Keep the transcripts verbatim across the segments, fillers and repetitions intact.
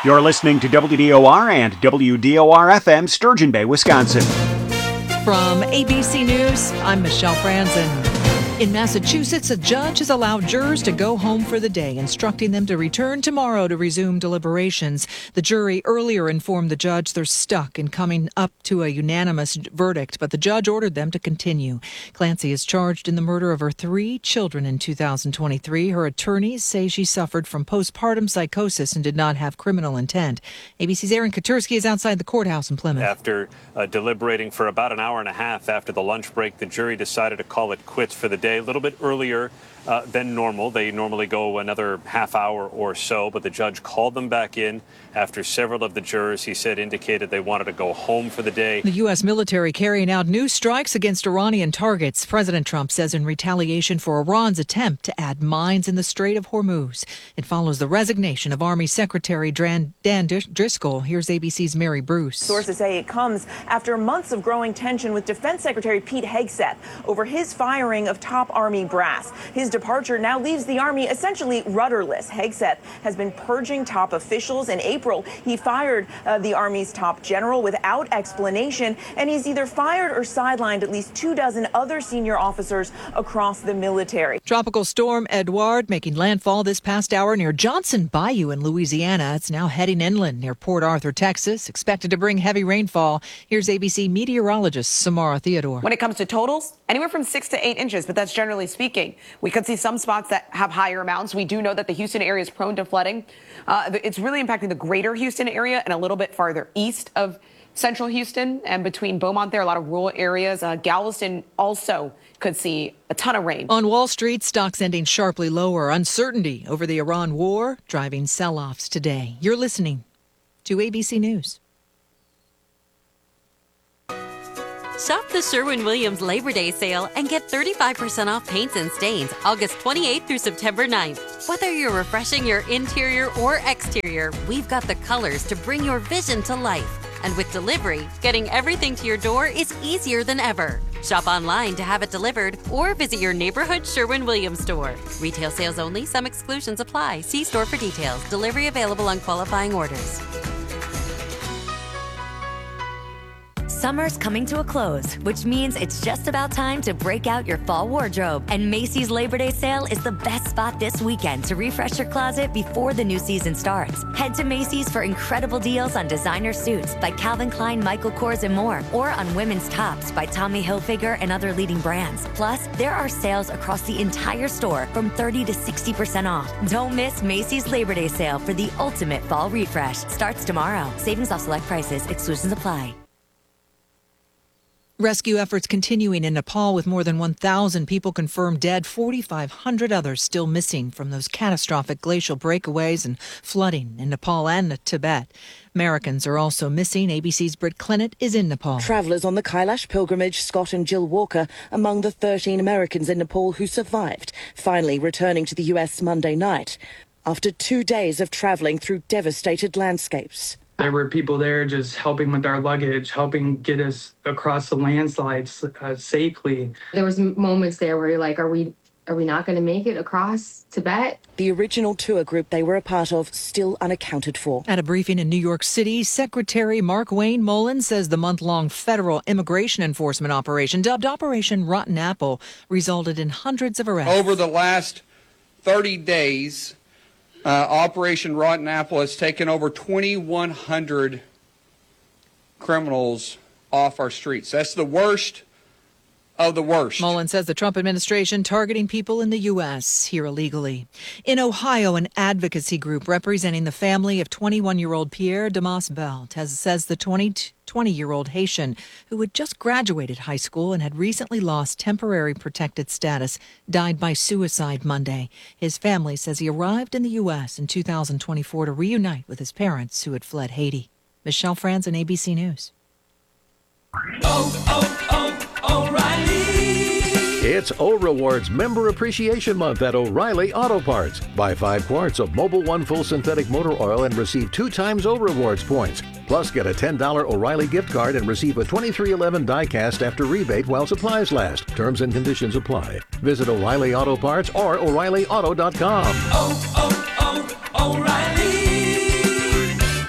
You're listening to W D O R and W D O R F M, Sturgeon Bay, Wisconsin. From A B C News, I'm Michelle Franzen. In Massachusetts, a judge has allowed jurors to go home for the day, instructing them to return tomorrow to resume deliberations. The jury earlier informed the judge they're stuck in coming up to a unanimous verdict, but the judge ordered them to continue. Clancy is charged in the murder of her three children in two thousand twenty-three. Her attorneys say she suffered from postpartum psychosis and did not have criminal intent. A B C's Aaron Katersky is outside the courthouse in Plymouth. After uh, deliberating for about an hour and a half after the lunch break, the jury decided to call it quits for the day. A little bit earlier uh, than normal. They normally go another half hour or so, but the judge called them back in after several of the jurors, he said, indicated they wanted to go home for the day. The U S military carrying out new strikes against Iranian targets. President Trump says in retaliation for Iran's attempt to add mines in the Strait of Hormuz. It follows the resignation of Army Secretary Dan Driscoll. Here's A B C's Mary Bruce. Sources say it comes after months of growing tension with Defense Secretary Pete Hegseth over his firing of top Army brass. His departure now leaves the Army essentially rudderless. Hegseth has been purging top officials. In April, he fired uh, the Army's top general without explanation, and he's either fired or sidelined at least two dozen other senior officers across the military. Tropical storm Edouard making landfall this past hour near Johnson Bayou in Louisiana. It's now heading inland near Port Arthur, Texas, expected to bring heavy rainfall. Here's A B C meteorologist Samara Theodore. When it comes to totals, anywhere from six to eight inches, but that's generally speaking. We could see some spots that have higher amounts. We do know that the Houston area is prone to flooding. Uh, it's really impacting the greater Houston area and a little bit farther east of central Houston and between Beaumont there, a lot of rural areas. Uh, Galveston also could see a ton of rain. On Wall Street, stocks ending sharply lower. Uncertainty over the Iran war driving sell-offs today. You're listening to A B C News. Shop the Sherwin-Williams Labor Day sale and get thirty-five percent off paints and stains August twenty-eighth through September ninth. Whether you're refreshing your interior or exterior, we've got the colors to bring your vision to life. And with delivery, getting everything to your door is easier than ever. Shop online to have it delivered or visit your neighborhood Sherwin-Williams store. Retail sales only. Some exclusions apply. See store for details. Delivery available on qualifying orders. Summer's coming to a close, which means it's just about time to break out your fall wardrobe. And Macy's Labor Day sale is the best spot this weekend to refresh your closet before the new season starts. Head to Macy's for incredible deals on designer suits by Calvin Klein, Michael Kors, and more, or on women's tops by Tommy Hilfiger and other leading brands. Plus, there are sales across the entire store from thirty to sixty percent off. Don't miss Macy's Labor Day sale for the ultimate fall refresh. Starts tomorrow. Savings off select prices. Exclusions apply. Rescue efforts continuing in Nepal with more than one thousand people confirmed dead, forty-five hundred others still missing from those catastrophic glacial breakaways and flooding in Nepal and Tibet. Americans are also missing. A B C's Britt Clennett is in Nepal. Travellers on the Kailash pilgrimage, Scott and Jill Walker, among the thirteen Americans in Nepal who survived, finally returning to the U S Monday night after two days of travelling through devastated landscapes. There were people there just helping with our luggage, helping get us across the landslides uh, safely. There was moments there where you're like, are we are we not going to make it across Tibet? The original tour group they were a part of still unaccounted for. At a briefing in New York City, Secretary Mark Wayne Mullen says the month-long federal immigration enforcement operation, dubbed Operation Rotten Apple, resulted in hundreds of arrests. Over the last thirty days, Uh, Operation Rotten Apple has taken over twenty-one hundred criminals off our streets. That's the worst of the worst. Mullen says the Trump administration targeting people in the U S here illegally. In Ohio, an advocacy group representing the family of twenty-one-year-old Pierre Damas Belt has, says the twenty-year-old Haitian who had just graduated high school and had recently lost temporary protected status died by suicide Monday. His family says he arrived in the U S in two thousand twenty-four to reunite with his parents who had fled Haiti. Michelle Franzen, A B C News. Oh, oh, oh, O'Reilly. It's O Rewards Member Appreciation Month at O'Reilly Auto Parts. Buy five quarts of Mobil One Full Synthetic Motor Oil and receive two times O Rewards points. Plus, get a ten dollars O'Reilly gift card and receive a twenty-three eleven die-cast after rebate while supplies last. Terms and conditions apply. Visit O'Reilly Auto Parts or O'Reilly Auto dot com. Oh, oh, oh, O'Reilly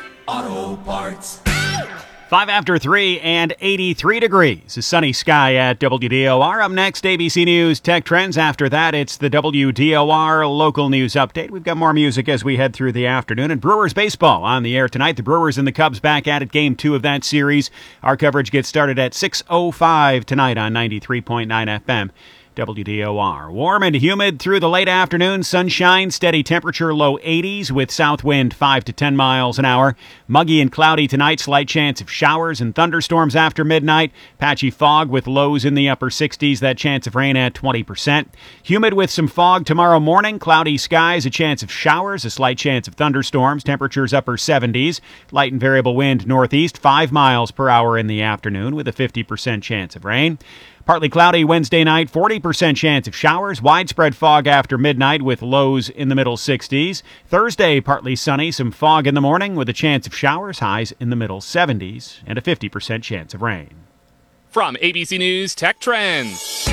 Five after three and eighty-three degrees. A sunny sky at W D O R. Up next, A B C News Tech Trends. After that, it's the W D O R local news update. We've got more music as we head through the afternoon. And Brewers baseball on the air tonight. The Brewers and the Cubs back at it, game two of that series. Our coverage gets started at six oh five tonight on ninety-three point nine F M. W D O R. Warm and humid through the late afternoon. Sunshine, steady temperature, low eighties with south wind five to ten miles an hour. Muggy and cloudy tonight. Slight chance of showers and thunderstorms after midnight. Patchy fog with lows in the upper sixties. That chance of rain at twenty percent. Humid with some fog tomorrow morning. Cloudy skies, a chance of showers, a slight chance of thunderstorms. Temperatures upper seventies. Light and variable wind northeast five miles per hour in the afternoon with a fifty percent chance of rain. Partly cloudy Wednesday night, forty percent chance of showers. Widespread fog after midnight with lows in the middle sixties. Thursday, partly sunny, some fog in the morning with a chance of showers, highs in the middle seventies, and a fifty percent chance of rain. From A B C News Tech Trends.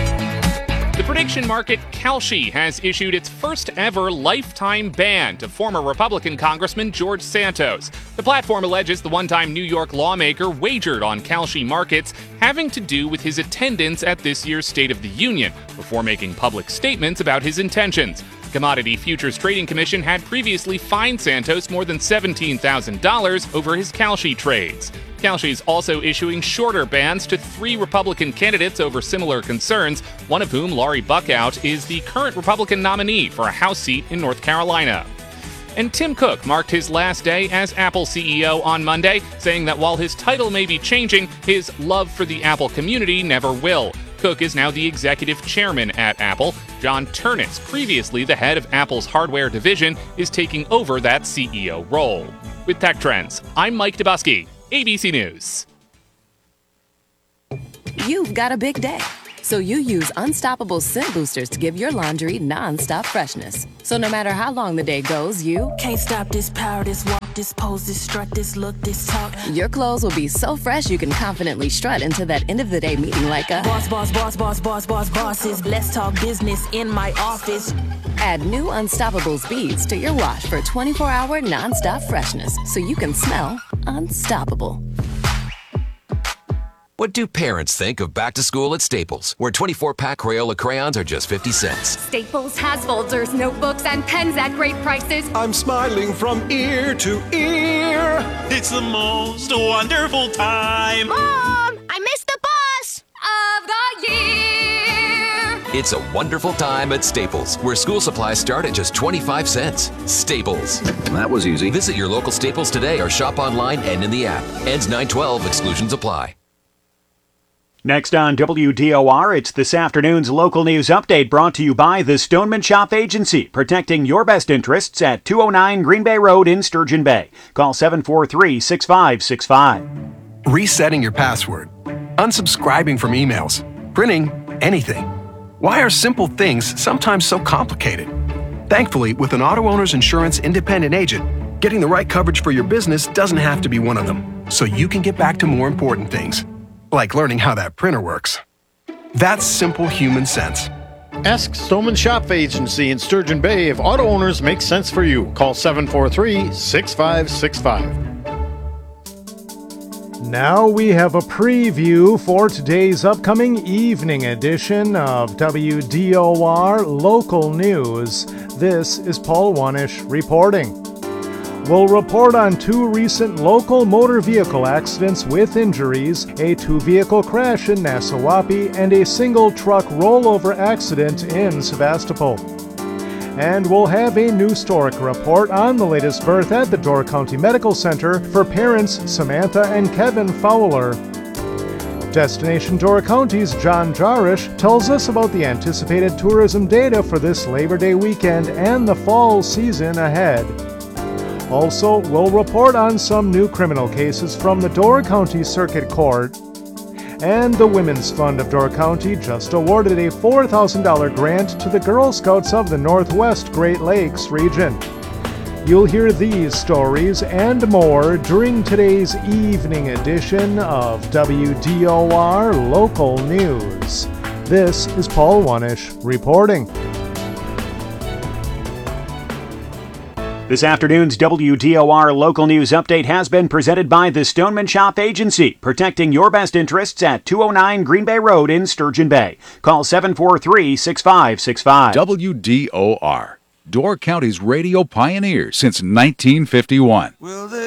The prediction market Kalshi has issued its first ever lifetime ban to former Republican Congressman George Santos. The platform alleges the one-time New York lawmaker wagered on Kalshi markets having to do with his attendance at this year's State of the Union before making public statements about his intentions. The Commodity Futures Trading Commission had previously fined Santos more than seventeen thousand dollars over his Kalshi trades. Kalshi is also issuing shorter bans to three Republican candidates over similar concerns, one of whom, Laurie Buckout, is the current Republican nominee for a House seat in North Carolina. And Tim Cook marked his last day as Apple C E O on Monday, saying that while his title may be changing, his love for the Apple community never will. Cook is now the executive chairman at Apple. John Ternus, previously the head of Apple's hardware division, is taking over that C E O role. With Tech Trends, I'm Mike Dubusky, A B C News. You've got a big day, so you use Unstoppable Scent Boosters to give your laundry non-stop freshness. So no matter how long the day goes, you can't stop this power, this walk, this pose, this strut, this look, this talk. Your clothes will be so fresh you can confidently strut into that end of the day meeting like a boss, boss, boss, boss, boss, boss, bosses. Let's talk business in my office. Add new Unstoppable Speeds to your wash for twenty-four hour non-stop freshness so you can smell unstoppable. What do parents think of back to school at Staples, where twenty-four pack Crayola crayons are just fifty cents? Staples has folders, notebooks, and pens at great prices. I'm smiling from ear to ear. It's the most wonderful time. Mom, I missed the bus of the year. It's a wonderful time at Staples, where school supplies start at just twenty-five cents. Staples. That was easy. Visit your local Staples today or shop online and in the app. Ends nine twelve. Exclusions apply. Next on W D O R, it's this afternoon's local news update brought to you by the Stoneman Shop Agency, protecting your best interests at two oh nine Green Bay Road in Sturgeon Bay. Call seven four three, six five six five. Resetting your password, unsubscribing from emails, printing anything. Why are simple things sometimes so complicated? Thankfully, with an auto owner's insurance independent agent, getting the right coverage for your business doesn't have to be one of them, so you can get back to more important things. Like learning how that printer works. That's simple human sense. Ask Stoneman Shop Agency in Sturgeon Bay if auto owners make sense for you. Call seven four three, six five six five. Now we have a preview for today's upcoming evening edition of W D O R Local News. This is Paul Wanish reporting. We'll report on two recent local motor vehicle accidents with injuries, a two-vehicle crash in Nassau-Waupee, and a single truck rollover accident in Sebastopol. And we'll have a new Storic report on the latest birth at the Door County Medical Center for parents Samantha and Kevin Fowler. Destination Door County's John Jarish tells us about the anticipated tourism data for this Labor Day weekend and the fall season ahead. Also, we'll report on some new criminal cases from the Door County Circuit Court. And the Women's Fund of Door County just awarded a four thousand dollars grant to the Girl Scouts of the Northwest Great Lakes region. You'll hear these stories and more during today's evening edition of W D O R Local News. This is Paul Wanish reporting. This afternoon's W D O R local news update has been presented by the Stoneman Shop Agency, protecting your best interests at two oh nine Green Bay Road in Sturgeon Bay. Call seven four three, six five six five. W D O R, Door County's radio pioneer since nineteen fifty-one. Will they